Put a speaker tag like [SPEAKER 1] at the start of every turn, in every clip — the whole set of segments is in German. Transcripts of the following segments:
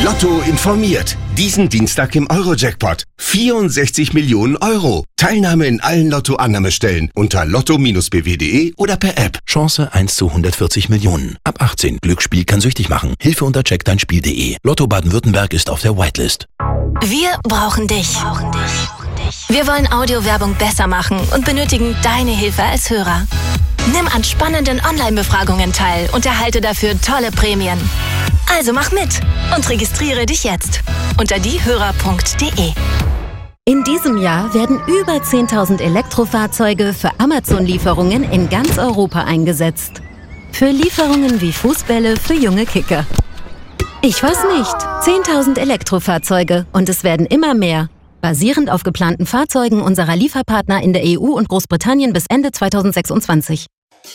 [SPEAKER 1] Lotto informiert. Diesen Dienstag im Euro-Jackpot. 64 Millionen Euro. Teilnahme in allen Lotto-Annahmestellen unter lotto-bw.de oder per App.
[SPEAKER 2] Chance 1 zu 140 Millionen. Ab 18. Glücksspiel kann süchtig machen. Hilfe unter checkdeinspiel.de. Lotto Baden-Württemberg ist auf der Whitelist.
[SPEAKER 3] Wir brauchen dich. Wir wollen Audiowerbung besser machen und benötigen deine Hilfe als Hörer. Nimm an spannenden Online-Befragungen teil und erhalte dafür tolle Prämien. Also mach mit und registriere dich jetzt unter diehörer.de.
[SPEAKER 4] In diesem Jahr werden über 10.000 Elektrofahrzeuge für Amazon-Lieferungen in ganz Europa eingesetzt. Für Lieferungen wie Fußbälle für junge Kicker. Ich weiß nicht. 10.000 Elektrofahrzeuge und es werden immer mehr. Basierend auf geplanten Fahrzeugen unserer Lieferpartner in der EU und Großbritannien bis Ende 2026.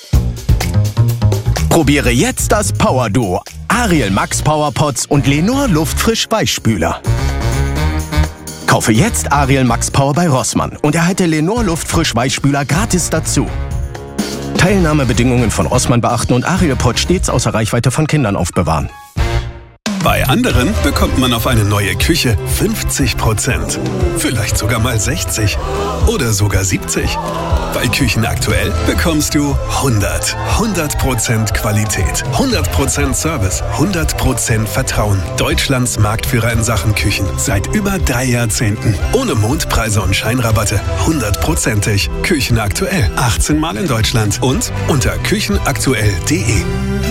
[SPEAKER 5] Probiere jetzt das Power-Duo. Ariel Max Powerpots und Lenor Luftfrisch Weichspüler. Kaufe jetzt Ariel Max Power bei Rossmann und erhalte Lenor Luftfrisch Weichspüler gratis dazu. Teilnahmebedingungen von Rossmann beachten und Ariel Pot stets außer Reichweite von Kindern aufbewahren.
[SPEAKER 6] Bei anderen bekommt man auf eine neue Küche 50%. Vielleicht sogar mal 60 oder sogar 70. Bei Küchen aktuell bekommst du 100% Qualität, 100% Service, 100% Vertrauen. Deutschlands Marktführer in Sachen Küchen seit über 3 Jahrzehnten. Ohne Mondpreise und Scheinrabatte. 100%ig. Küchen aktuell. 18 Mal in Deutschland und unter küchenaktuell.de.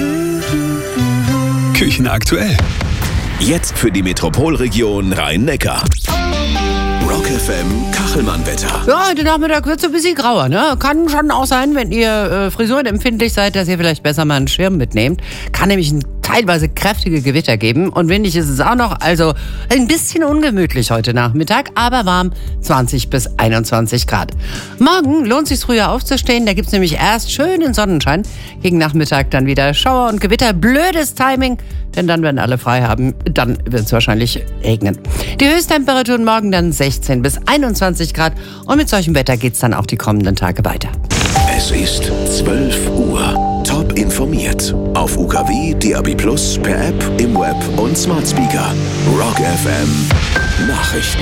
[SPEAKER 6] Küchen aktuell.
[SPEAKER 2] Jetzt für die Metropolregion Rhein-Neckar. Rock FM Kachelmann-Wetter.
[SPEAKER 7] Ja, heute Nachmittag wird es ein bisschen grauer, ne? Kann schon auch sein, wenn ihr frisurenempfindlich seid, dass ihr vielleicht besser mal einen Schirm mitnehmt. Kann nämlich teilweise kräftige Gewitter geben. Und windig ist es auch noch, also ein bisschen ungemütlich heute Nachmittag, aber warm, 20 bis 21 Grad. Morgen lohnt es sich früher aufzustehen, da gibt es nämlich erst schönen Sonnenschein. Gegen Nachmittag dann wieder Schauer und Gewitter, blödes Timing, denn dann werden alle frei haben, dann wird es wahrscheinlich regnen. Die Höchsttemperaturen morgen dann 16 bis 21 Grad und mit solchem Wetter geht es dann auch die kommenden Tage weiter.
[SPEAKER 2] Es ist 12 Uhr. Top informiert. Auf UKW, DAB+, per App, im Web und Smart Speaker. Rock FM Nachrichten.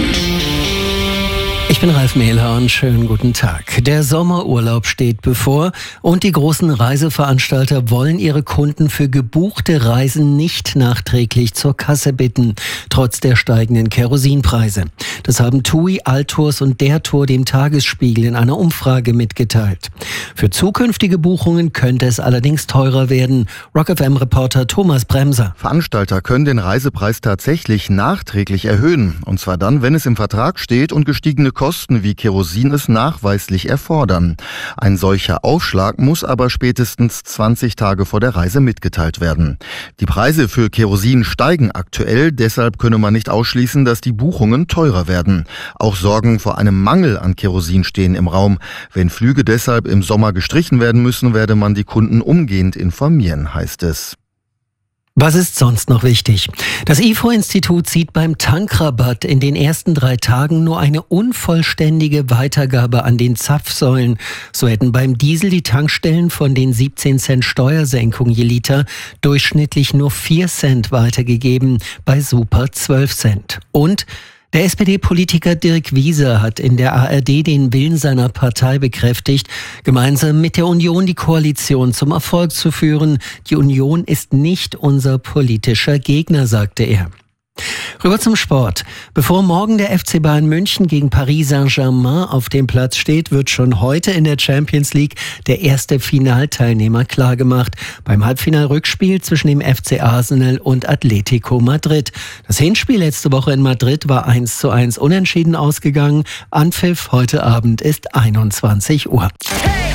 [SPEAKER 8] Ich bin Ralf Mehlhorn, schönen guten Tag. Der Sommerurlaub steht bevor und die großen Reiseveranstalter wollen ihre Kunden für gebuchte Reisen nicht nachträglich zur Kasse bitten, trotz der steigenden Kerosinpreise. Das haben TUI, Altours und der Tour dem Tagesspiegel in einer Umfrage mitgeteilt. Für zukünftige Buchungen könnte es allerdings teurer werden. Rock FM-Reporter Thomas Bremser.
[SPEAKER 9] Veranstalter können den Reisepreis tatsächlich nachträglich erhöhen. Und zwar dann, wenn es im Vertrag steht und gestiegene Kosten wie Kerosin es nachweislich erfordern. Ein solcher Aufschlag muss aber spätestens 20 Tage vor der Reise mitgeteilt werden. Die Preise für Kerosin steigen aktuell, deshalb könne man nicht ausschließen, dass die Buchungen teurer werden. Auch Sorgen vor einem Mangel an Kerosin stehen im Raum. Wenn Flüge deshalb im Sommer gestrichen werden müssen, werde man die Kunden umgehend informieren, heißt es.
[SPEAKER 8] Was ist sonst noch wichtig? Das IFO-Institut sieht beim Tankrabatt in den ersten 3 Tagen nur eine unvollständige Weitergabe an den Zapfsäulen. So hätten beim Diesel die Tankstellen von den 17 Cent Steuersenkung je Liter durchschnittlich nur 4 Cent weitergegeben, bei Super 12 Cent. Und der SPD-Politiker Dirk Wieser hat in der ARD den Willen seiner Partei bekräftigt, gemeinsam mit der Union die Koalition zum Erfolg zu führen. Die Union ist nicht unser politischer Gegner, sagte er. Rüber zum Sport. Bevor morgen der FC Bayern München gegen Paris Saint-Germain auf dem Platz steht, wird schon heute in der Champions League der erste Finalteilnehmer klargemacht. Beim Halbfinalrückspiel zwischen dem FC Arsenal und Atletico Madrid. Das Hinspiel letzte Woche in Madrid war 1:1 unentschieden ausgegangen. Anpfiff heute Abend ist 21 Uhr.
[SPEAKER 10] Hey!